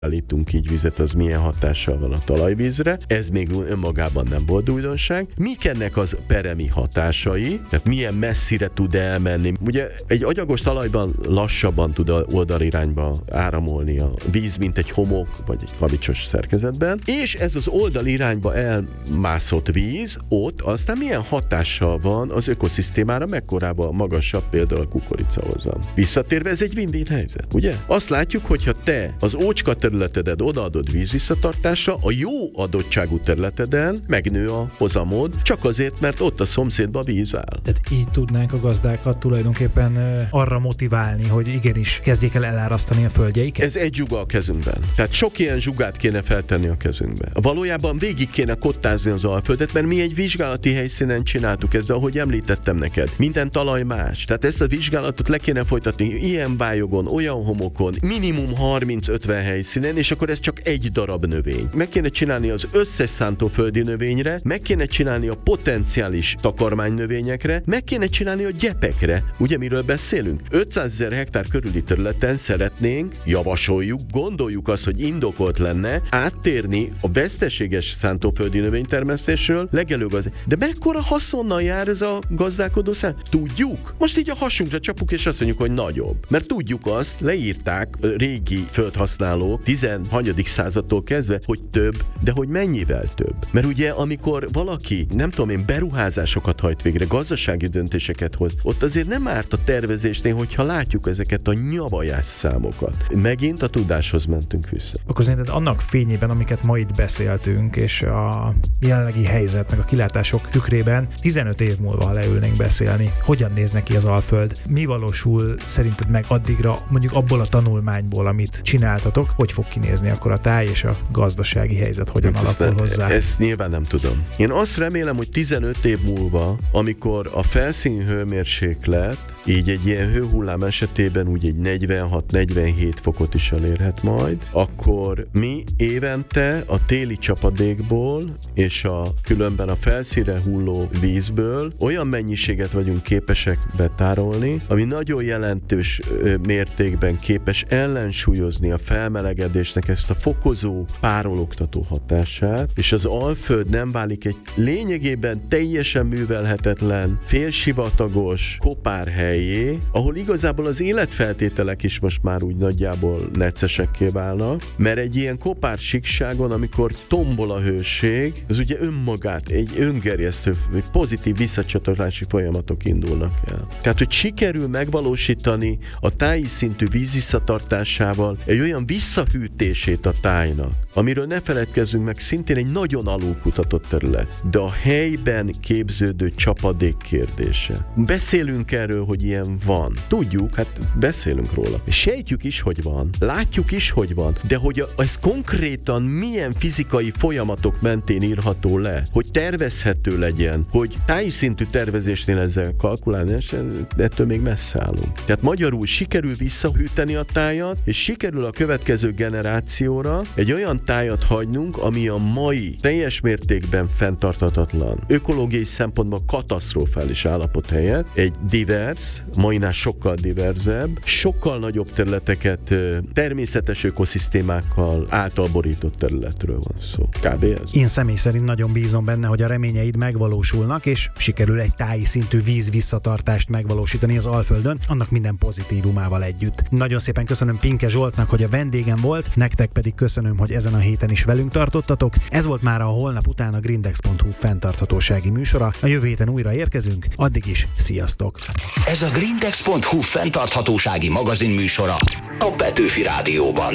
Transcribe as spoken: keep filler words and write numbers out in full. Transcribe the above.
állítunk így vizet, az milyen hatással van a talajvízre. Ez még önmagában nem volt újdonság. Mik ennek az peremi hatásai? Tehát milyen messzire tud elmenni? Ugye egy agyagos talajban lassabban tud oldalirányba áramolni a víz, mint egy homok vagy egy kavicsos szerkezetben, és ez az oldalirányba elmászott víz ott aztán milyen hatással van az ökoszisztémára, mekkorában magasabb például a kukoricahozam. Visszatérve ez egy win-win helyzet, ugye? Azt látjuk, hogyha te az ócska területedet odaadod vízvisszatartásra, a jó adottságú területeden megnő a hozamod, csak azért, mert ott a szomszédban víz áll. Tehát így tudnánk a gazdákat tulajdonképpen uh, arra motiválni, hogy igenis kezdjék el elárasztani a földjeiket? Ez egy zsuga a kezünkben. Tehát sok ilyen zsugát kéne feltenni a kezünkbe. Valójában végig kéne kottázni az Alföldet, mert mi egy vizsgálati helyszínen csináltuk ezzel, ahogy említettem neked. Minden talaj más. Tehát ezt a vizsgálatot le kéne folytatni ilyen bályogon, olyan homokon, minimum harminc-ötven helyszínen, és akkor ez csak egy darab növény. Meg kéne csinálni az összes szántóföldi növényre, meg kéne csinálni a potenciális takarmánynövényekre, meg kéne csinálni a gyepekre. Ugye miről beszélünk? ötszázezer hektár körüli területen szeretnénk, javasoljuk, gondoljuk azt, hogy indokolt lenne áttérni a veszteséges szántóföldi növénytermesztésről legelőgaz. De mekkora haszonnal jár ez a gazdálkodó szám? Tudjuk? Most így a hasunkra csapuk, és azt mondjuk, hogy nagyobb. Mert tudjuk azt, leírták régi földhasználók tizenhanyadik századtól kezdve, hogy több, de hogy mennyivel több. Mert ugye, amikor valaki, nem tudom én, beruházásokat hajt végre, gazdasági döntéseket hoz, ott azért nem árt a tervezésnél, hogyha látjuk ezeket a nyavajás számokat. Megint a tudáshoz mentünk vissza. Akkor szerinted annak fényében, amiket ma itt beszéltünk, és a jelenlegi helyzet, meg a kilátások tükrében tizenöt év múlva, ha leülnénk beszélni, hogyan néz neki az Alföld? Mi valósul szerinted meg addigra, mondjuk abból a tanulmányból, amit csináltatok, hogy fog kinézni akkor a táj és a gazdasági helyzet hogyan hát alakul nem, hozzá? Ezt nyilván nem tudom. Én azt remélem, hogy tizenöt év múlva, amikor a felszíni hőmérséklet így egy ilyen hőhullám esetében úgy egy negyvenhat-negyvenhét fokot is elérhet majd, akkor mi évente a téli csapadékból és a különben a felszínre hulló vízből olyan mennyiséget vagyunk képesek betárolni, ami nagyon jelentős mértékben képes ellensúlyozni a felmelegedésnek ezt a fokozó párologtató hatását, és az Alföld nem válik egy lényegében teljesen művelhetetlen, félsivatagos kopárhelyé, ahol igazából az életfeltételek is most már úgy nagyjából neccesekké válnak, mert egy ilyen kopár síkságon, amikor tombol a hőség, az ugye önmagát, egy öngerjesztő, egy pozitív visszacsatolási folyamatok indulnak el. Tehát, hogy sikerül megvalósítani a táji szintű víz visszatartásával egy olyan visszahűtését a tájnak, amiről ne feledkezzünk meg, szintén egy nagyon alulkutatott terület, de a helyben képződő csapadék kérdése. Beszélünk erről, hogy ilyen van. Tudjuk, hát beszélünk róla. Sejtjük is, hogy van. Látjuk is, hogy van. De hogy ez konkrétan milyen fizikai folyamatok mentén írható le, hogy tervezhető legyen, hogy táji szintű tervezésnél ezzel kalkulálni, és ettől még messze állunk. Tehát magyarul sikerül visszahűteni a tájat, és sikerül a következő generációra egy olyan tájat hagynunk, ami a mai teljes mértékben fenntarthatatlan, ökológiai szempontból katasztrofális állapot helyett egy divers, mainál sokkal diverzebb, sokkal nagyobb területeket természetes ökoszisztémákkal által borított területről van szó. Kb. Ez. Én személy szerint nagyon bízom benne, hogy a reményeid megvalósulnak, és sikerül egy táji szintű víz visszatartást megvalósítani az Alföldön, annak minden pozitívumával együtt. Nagyon szépen köszönöm Pinke Zsoltnak, hogy a vendégem volt, nektek pedig köszönöm, hogy ezen a héten is velünk tartottatok. Ez volt már a holnap után a grindex pont hu fenntarthatósági műsora. A jövő héten újra érkezünk, addig is sziasztok! Ez a grindex pont hu fenntarthatósági magazin műsora a Petőfi Rádióban.